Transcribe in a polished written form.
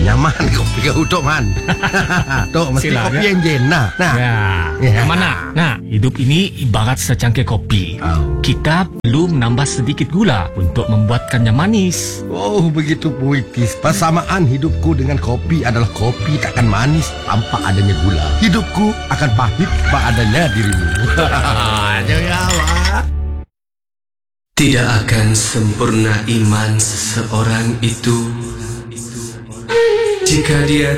nyaman kopi kau Tok Man. Tok, mesti Silakan. kopi yang jen. Nah. Ya. Mana? Nah, hidup ini ibarat secangkir kopi. Kita perlu menambah sedikit gula untuk membuatkannya manis. Oh, begitu puitis. Persamaan hidupku dengan kopi adalah kopi takkan manis tanpa adanya gula. Hidupku akan pahit tanpa adanya dirimu. Tidak akan sempurna iman seseorang itu jika dia